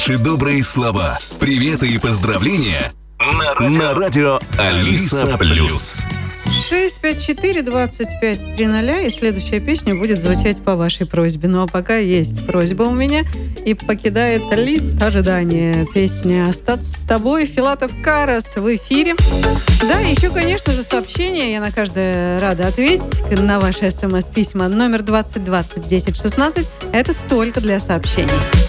Добрые слова, приветы и поздравления на радио Алиса Плюс. 654-25-300, и следующая песня будет звучать по вашей просьбе. Ну а пока есть просьба у меня, и покидает лист ожидания песня «Остаться с тобой» Филатов Карас в эфире. Да, еще, конечно же, сообщения. Я на каждое рада ответить на ваши смс-письма. Номер 2020 10 16. Это только для сообщений.